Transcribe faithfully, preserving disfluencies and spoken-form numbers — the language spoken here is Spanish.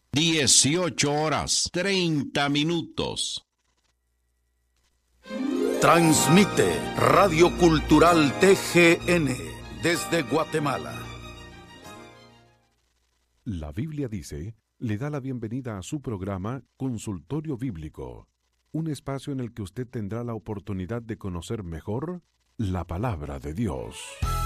dieciocho horas, treinta minutos. Transmite Radio Cultural T G N desde Guatemala. La Biblia dice, le da la bienvenida a su programa Consultorio Bíblico, un espacio en el que usted tendrá la oportunidad de conocer mejor la palabra de Dios.